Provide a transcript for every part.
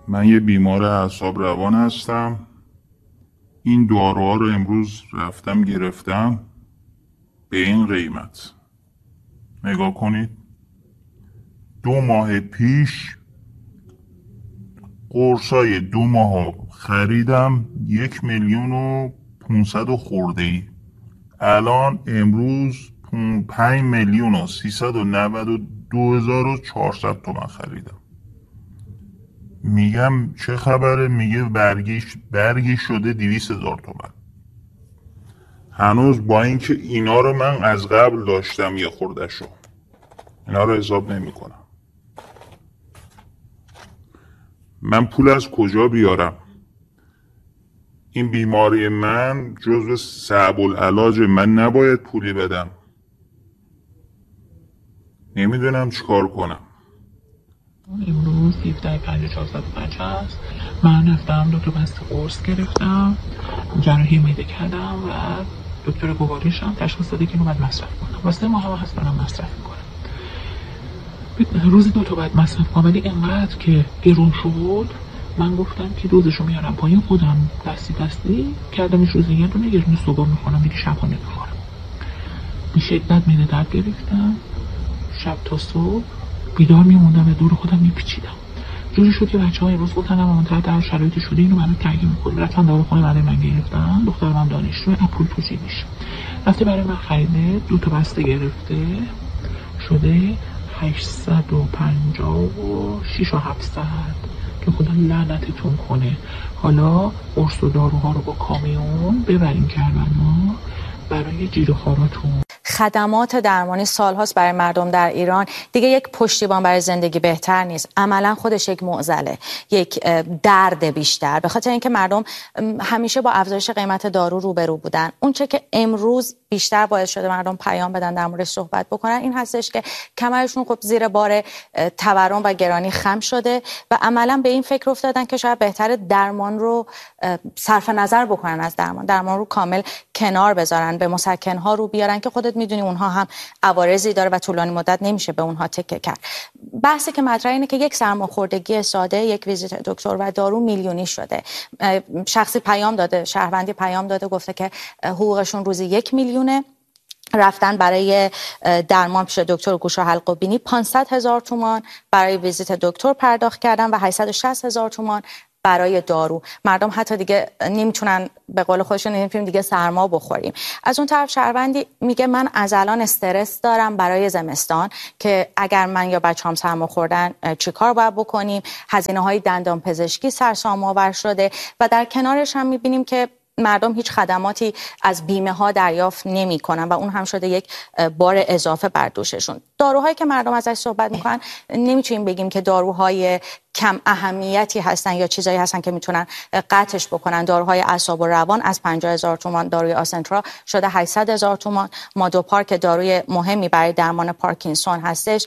من یه بیمار اعصاب روان هستم. این داروها رو امروز رفتم گرفتم به این قیمت. نگاه کنید، 2 ماه پیش قرصای 2 ماه خریدم 1,500,000 خورده. الان امروز 5,392,400 تومن خریدم. میگم چه خبره؟ میگه برگی شده 200,000 تومن. هنوز با اینکه اینا رو من از قبل داشتم یه خوردهشو، اینا رو حساب نمی کنم. من پول از کجا بیارم؟ این بیماری من جزو صعب العلاج، من نباید پولی بدم. نمیدونم چیکار کنم. امروز 17/5/405 هست. من رفتم 2 تا بسته قرص گرفتم، جراحی معده کردم و دکتر گواریشم تشخیص داده که اینو باید مصرف کنم. واسه ماه هست دارم مصرف میکنم. روزی 2 تا باید مصرف کنم، ولی اینقدر که گرون شد من گفتم که دوزشو میارم پایین، خودم دستی کردمش روزی یه دونه صبح میخورم، دیگه شبا نمیخورم. به شدت معده درد گرفتم، شب تا صبح بیدار میموندم و دور خودم میپیچیدم. جوری شد که بچه‌ها امروز گفتن ما در شرایطی شده اینو برای تغییر می‌کنیم. رفتن داروخونه برای من گرفتن. دخترم هم دانشجو پول توشی میشه. رفته برای من خریده، 2 تا بسته گرفته، شده 856,700 که خدا لعنتتون کنه. حالا قرص و داروها رو با کامیون ببرین کربلا برای جیر و خاراتون. خدمات درمانی سالهاست برای مردم در ایران دیگه یک پشتیبان برای زندگی بهتر نیست، عملا خودش یک معضله، یک درد بیشتر، به خاطر اینکه مردم همیشه با افزایش قیمت دارو روبرو بودن. اون چه که امروز بیشتر باعث شده مردم پیام بدن در موردش صحبت بکنن این هستش که کمرشون خب زیر بار تورم و گرانی خم شده و عملا به این فکر افتادن که شاید بهتره درمان رو صرف نظر بکنن، از درمان رو کامل کنار بذارن، به مسکن‌ها رو بیارن که خودت میدونی اونها هم عوارضی داره و طولانی مدت نمیشه به اونها تکیه کرد. بحثی که مطرح اینه که یک سرماخوردگی ساده، یک ویزیت دکتر و دارو میلیونی شده. شخصی پیام داده، شهروندی پیام داده، گفته که حقوقشون روزی 1 میلیونه. رفتن برای درمان پیش دکتر گوش و حلق و بینی 500,000 تومان برای ویزیت دکتر پرداخت کردن و 860,000 تومان برای دارو. مردم حتی دیگه نمیتونن به قول خودشون نمیتونیم دیگه سرما بخوریم. از اون طرف شهروندی میگه من از الان استرس دارم برای زمستان که اگر من یا بچه‌ام سرما خوردن چیکار باید بکنیم. هزینه‌های دندان پزشکی سرسام‌آور شده و در کنارش هم میبینیم که مردم هیچ خدماتی از بیمه ها دریافت نمی کنن و اون هم شده یک بار اضافه بر دوششون. داروهایی که مردم ازش صحبت میکنن نمیتونیم بگیم که داروهای کم اهمیتی هستن یا چیزایی هستن که میتونن قطعش بکنن. داروهای اعصاب و روان از 50,000 تومان، داروی آسنترا شده 800,000 تومان. مادوپار که داروی مهمی برای درمان پارکینسون هستش،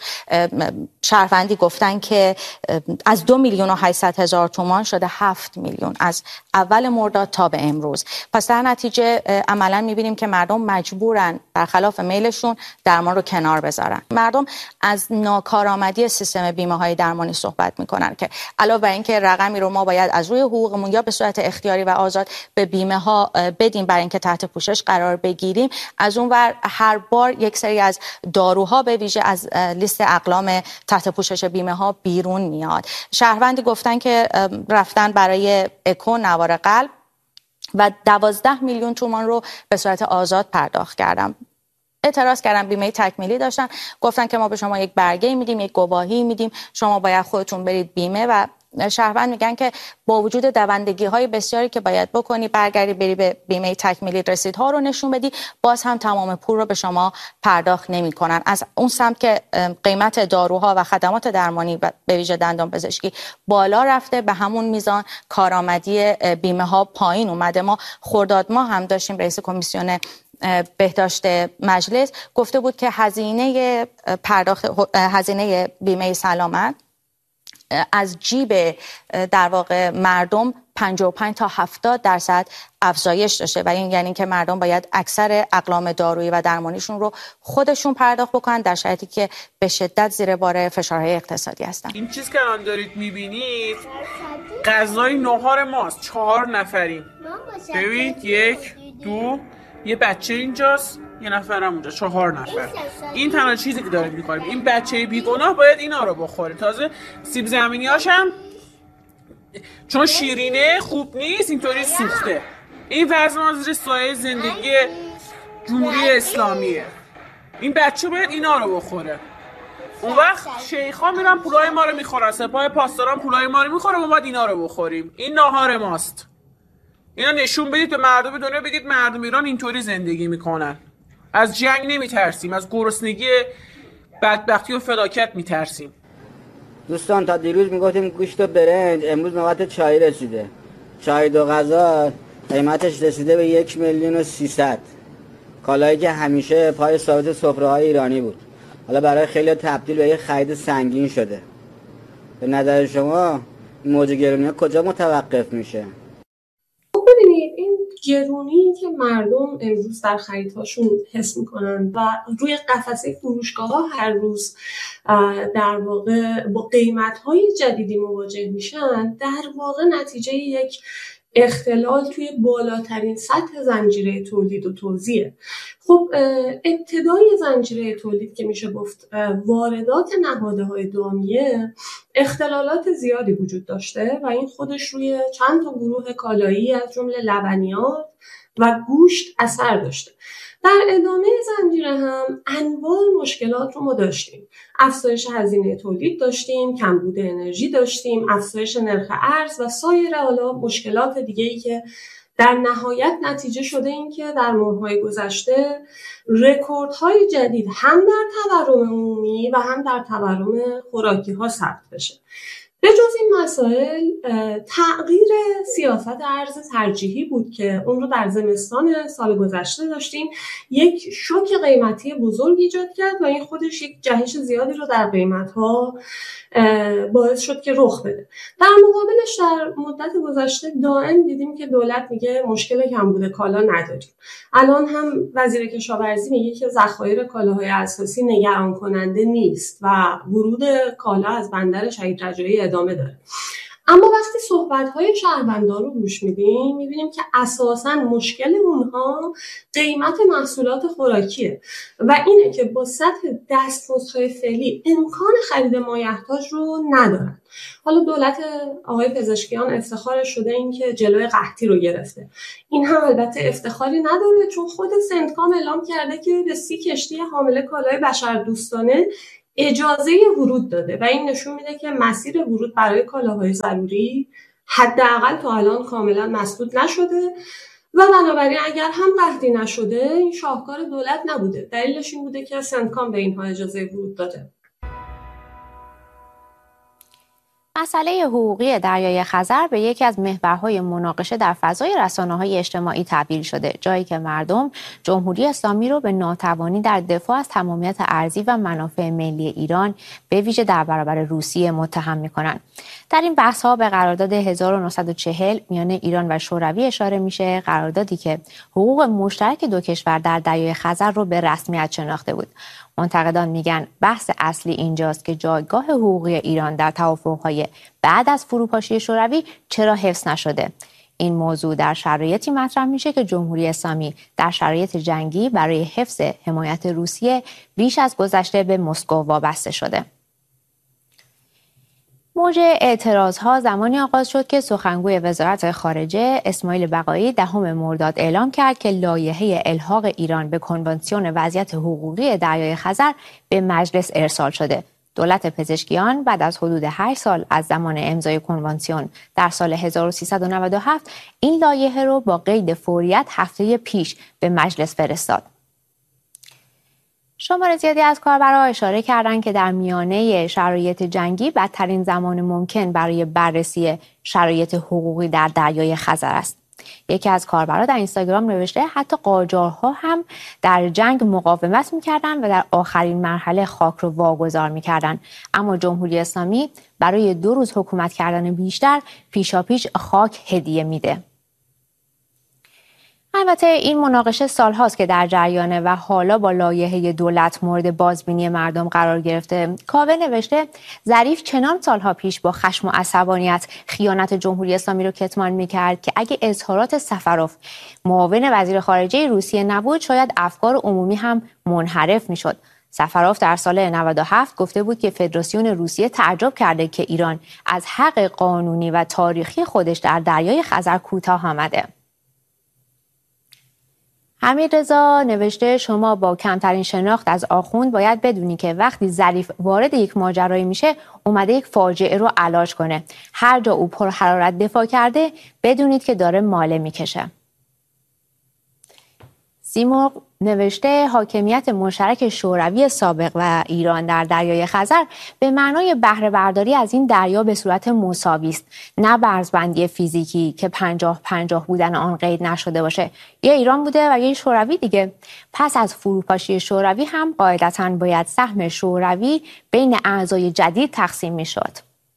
شهروندی گفتن که از 2,800,000 تومان شده 7 میلیون از اول مرداد تا به امروز. پس در نتیجه عملا میبینیم که مردم مجبورن برخلاف میلشون درمان رو کنار بذارن. مردم از ناکارآمدی سیستم بیمه های درمانی صحبت میکنن که علاوه بر اینکه رقمی رو ما باید از روی حقوقمون یا به صورت اختیاری و آزاد به بیمه ها بدیم برای اینکه تحت پوشش قرار بگیریم، از اون ور هر بار یک سری از داروها به ویژه از لیست اقلام تحت پوشش بیمه ها بیرون میاد. شهروندی گفتن که رفتن برای اکو نوار قلب و 12 میلیون تومان رو به صورت آزاد پرداخت کردم. اعتراض کردن، بیمه تکمیلی داشتن، گفتن که ما به شما یک برگه میدیم، یک گواهی میدیم، شما باید خودتون برید بیمه. و شهروند میگن که با وجود دوندگی های بسیاری که باید بکنی، برگردی بری به بیمه تکمیلی رسیدها رو نشون بدی، باز هم تمام پول رو به شما پرداخت نمیکنن. از اون سمت که قیمت داروها و خدمات درمانی و به ویژه دندان پزشکی بالا رفته، به همون میزان کارآمدی بیمه ها پایین اومده. ما خرداد ماه هم داشتیم رئیس کمیسیون بهداشت مجلس گفته بود که هزینه بیمه سلامت از جیب در واقع مردم 55 تا 70% افزایش داشته و این یعنی که مردم باید اکثر اقلام دارویی و درمانیشون رو خودشون پرداخت بکنن در شرایطی که به شدت زیر بار فشارهای اقتصادی هستن. این چیز که الان دارید میبینید غذای نهار ماست. 4 نفریم. ببینید 1 2 یه بچه اینجاست، یه نفرم اونجا، 4 نفر. این تنها چیزی که داریم می‌خوریم. این بچه بیگناه باید اینا رو بخوره. تازه سیب زمینی‌هاش هم چون شیرینه خوب نیست، اینطوری سوخته. این وضع زیر سایه زندگی جمهوری اسلامیه. این بچه باید اینا رو بخوره. اون وقت شیخا میرن پولای ما رو میخورن، سپاه پاسداران پولای ما رو میخوره، ما باید اینا رو بخوریم. این ناهار ماست. اینا نشون بدید به مردم دنیا، بگید مردم ایران اینطوری زندگی میکنن. از جنگ نمیترسیم، از گرسنگی، بدبختی و فلاکت میترسیم. دوستان تا دیروز میگفتیم گوشت و برنج، امروز نوبت چای رسیده. چای 2 غذا قیمتش رسیده به 1,300,000. کالایی که همیشه پای ثابت سفره‌های ایرانی بود، حالا برای خیلی تبدیل به یه خرید سنگین شده. به نظر شما موج گرونی کجا متوقف میشه؟ ببینید این گرونی که مردم امروز در خریدهاشون حس میکنن و روی قفسه فروشگاه‌ها هر روز در واقع با قیمت‌های جدیدی مواجه میشن، در واقع نتیجه یک اختلال توی بالاترین سطح زنجیره تولید و توزیعه. خب ابتدای زنجیره تولید که میشه گفت واردات نهادهای دامیه، اختلالات زیادی وجود داشته و این خودش روی چند تا گروه کالایی از جمله لبنیات و گوشت اثر داشته. در ادامه زنجیره هم انواع مشکلات رو ما داشتیم. افزایش هزینه تولید داشتیم، کمبود انرژی داشتیم، افزایش نرخ ارز و سایر حالا مشکلات دیگه‌ای که در نهایت نتیجه شده این که در ماه‌های گذشته رکوردهای جدید هم در تورم عمومی و هم در تورم خوراکی‌ها ثبت بشه. به جز این مسائل تغییر سیاست ارز ترجیحی بود که اون رو در زمستان سال گذشته داشتیم. یک شوک قیمتی بزرگ ایجاد کرد و این خودش یک جهش زیادی رو در قیمت‌ها باعث شد که رخ بده. در مقابلش در مدت گذشته دائم دیدیم که دولت میگه مشکل کمبود کالا نداریم. الان هم وزیر کشاورزی میگه که ذخایر کالاهای اساسی نگران کننده نیست و ورود کالا از بندر شهید رجایی ادامه داره. اما وقتی صحبت‌های شهروندان رو گوش میدیم می‌بینیم که اساساً مشکل اونها قیمت محصولات خوراکیه و اینه که با سطح دستمزدهای فعلی امکان خرید مایحتاج رو ندارن. حالا دولت آقای پزشکیان افتخارش شده این که جلوی قحطی رو گرفته. این هم البته افتخاری نداره چون خود سندکام اعلام کرده که به 30 کشتی حامل کالای بشردوستانه اجازه ورود داده و این نشون میده که مسیر ورود برای کالاهای ضروری حداقل تا الان کاملا مسدود نشده و بنابراین اگر هم قحطی نشده این شاهکار دولت نبوده. دلیلش این بوده که سندکام به اینها اجازه ورود داده. مسئله حقوقی دریای خزر به یکی از محورهای مناقشه در فضای رسانه‌های اجتماعی تبدیل شده، جایی که مردم جمهوری اسلامی رو به ناتوانی در دفاع از تمامیت ارضی و منافع ملی ایران به ویژه در برابر روسیه متهم می‌کنند. در این بحث‌ها به قرارداد 1940 میان ایران و شوروی اشاره میشه، قراردادی که حقوق مشترک دو کشور در دریای خزر رو به رسمیت شناخته بود. منتقدان میگن بحث اصلی اینجاست که جایگاه حقوقی ایران در توافق‌های بعد از فروپاشی شوروی چرا حفظ نشده. این موضوع در شرایطی مطرح میشه که جمهوری اسلامی در شرایط جنگی برای حفظ حمایت روسیه بیش از گذشته به مسکو وابسته شده. موج اعتراضها زمانی آغاز شد که سخنگوی وزارت خارجه اسماعیل بقایی 10 مرداد اعلام کرد که لایحه الحاق ایران به کنوانسیون وضعیت حقوقی دریای خزر به مجلس ارسال شده. دولت پزشکیان بعد از حدود 8 سال از زمان امضای کنوانسیون در سال 1397 این لایحه رو با قید فوریت هفته پیش به مجلس فرستاد. شمار زیادی از کاربران اشاره کردند که در میانه شرایط جنگی بدترین زمان ممکن برای بررسی شرایط حقوقی در دریای خزر است. یکی از کاربران در اینستاگرام نوشته حتی قاجارها هم در جنگ مقاومت میکردن و در آخرین مرحله خاک رو واگذار میکردن، اما جمهوری اسلامی برای 2 روز حکومت کردن بیشتر پیشاپیش خاک هدیه میده. البته این مناقشه سالهاست که در جریانه و حالا با لایحه دولت مورد بازبینی مردم قرار گرفته. کاوه نوشته ظریف چنان سالها پیش با خشم و عصبانیت خیانت جمهوری اسلامی رو کتمان میکرد که اگه اظهارات سفروف معاون وزیر خارجه روسیه نبود شاید افکار عمومی هم منحرف میشد. سفروف در سال 97 گفته بود که فدراسیون روسیه تعجب کرده که ایران از حق قانونی و تاریخی خودش در دریای خزر کوتاه آمده. حمیدرضا نوشته شما با کمترین شناخت از آخوند باید بدونی که وقتی ظریف وارد یک ماجرایی میشه اومده یک فاجعه رو علاج کنه. هر جا او پر حرارت دفاع کرده بدونید که داره ماله میکشه. سیمرغ نوشته حاکمیت مشترک شوروی سابق و ایران در دریای خزر به معنای بهره برداری از این دریا به صورت مساوی است، نه مرزبندی فیزیکی که 50-50 بودن آن قید نشده باشه. یه ایران بوده و یه شوروی دیگه. پس از فروپاشی شوروی هم قاعدتاً باید سهم شوروی بین اعضای جدید تقسیم میشد.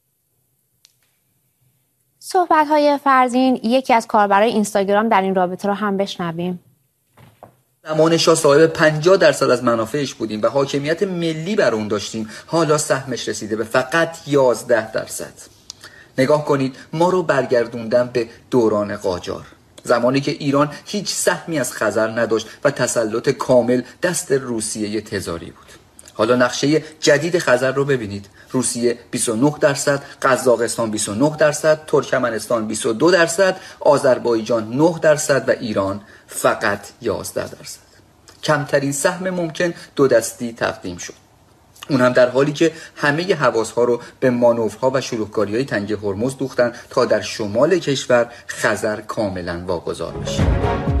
صحبت‌های فرزین یکی از کاربرای اینستاگرام در این رابطه رو هم بشنویم. زمان شاه صاحب 50% از منافعش بودیم و حاکمیت ملی بر اون داشتیم، حالا سهمش رسیده به فقط 11%. نگاه کنید، ما رو برگردوندن به دوران قاجار، زمانی که ایران هیچ سهمی از خزر نداشت و تسلط کامل دست روسیه تزاری بود. حالا نقشه جدید خزر رو ببینید. روسیه 29%، قزاقستان 29%، ترکمنستان 22%، آذربایجان 9% و ایران فقط 11%. کمترین سهم ممکن 2 دستی تقدیم شد. اون هم در حالی که همه حواسها رو به مانورها و شلوغکاری‌های تنگه هرمز دوختن تا در شمال کشور خزر کاملا واگذار بشه.